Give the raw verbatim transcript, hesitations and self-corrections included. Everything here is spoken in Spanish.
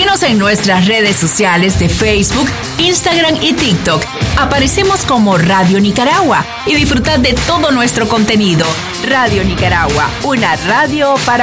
Síguenos en nuestras redes sociales de Facebook, Instagram y TikTok. Aparecemos como Radio Nicaragua y disfrutad de todo nuestro contenido. Radio Nicaragua, una radio para